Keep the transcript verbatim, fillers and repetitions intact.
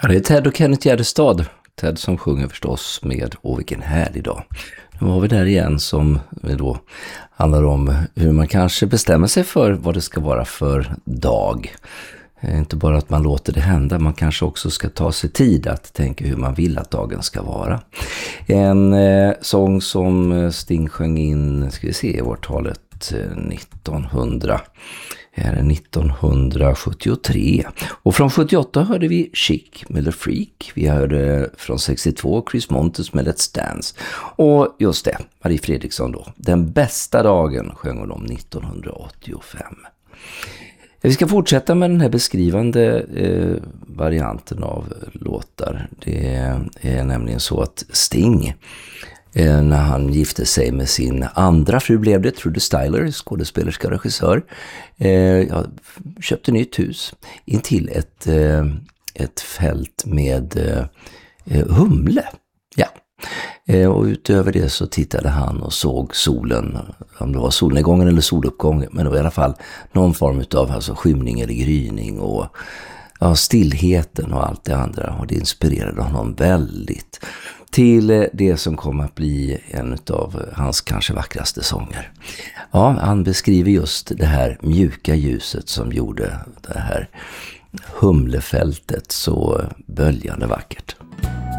Ja, det är Ted och Kenneth Gärdestad. Ted som sjunger förstås med Åh vilken härlig dag. Nu var vi där igen som då handlar om hur man kanske bestämmer sig för vad det ska vara för dag. Inte bara att man låter det hända, man kanske också ska ta sig tid att tänka hur man vill att dagen ska vara. En eh, sång som Sting sjöng in, ska vi se, i årtalet nittonhundra. Här är nittonhundrasjuttiotre. Och från sjuttioåtta hörde vi Chic med The Freak. Vi hörde från sextiotvå Chris Montes med Let's Dance. Och just det, Marie Fredriksson då. Den bästa dagen sjöng hon om nittonhundraåttiofem. Vi ska fortsätta med den här beskrivande eh, varianten av låtar. Det är nämligen så att Sting, eh, när han gifte sig med sin andra fru blev det, Trudy Styler, skådespelerska regissör, eh, ja, köpte nytt hus intill ett, eh, ett fält med eh, humle. Ja. Och utöver det så tittade han och såg solen, om det var solnedgången eller soluppgången, men det var i alla fall någon form av alltså skymning eller gryning och ja, stillheten och allt det andra, och det inspirerade honom väldigt till det som kom att bli en av hans kanske vackraste sånger. Ja, han beskriver just det här mjuka ljuset som gjorde det här humlefältet så böljande vackert.